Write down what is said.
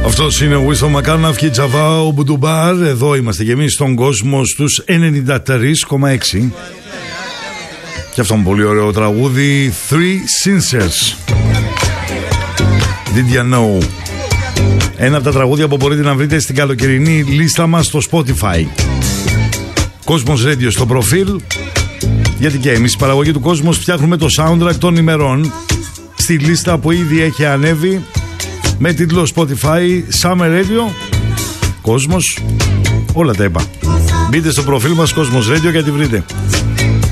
Αυτός είναι ο Winston McCartney και Τζαβάο Μπουντουμπάρ. Εδώ είμαστε και εμείς στον κόσμο στους 93,6. Και αυτό είναι πολύ ωραίο τραγούδι, Three Sisters. Did you know? Ένα από τα τραγούδια που μπορείτε να βρείτε στην καλοκαιρινή λίστα μας στο Spotify. Cosmos Radio στο προφίλ. Γιατί και εμείς η παραγωγή του Cosmos φτιάχνουμε το soundtrack των ημερών στη λίστα που ήδη έχει ανέβει με τίτλο Spotify Summer Radio Cosmos. Όλα τα είπα. Μπείτε στο προφίλ μας Cosmos Radio και τη βρείτε.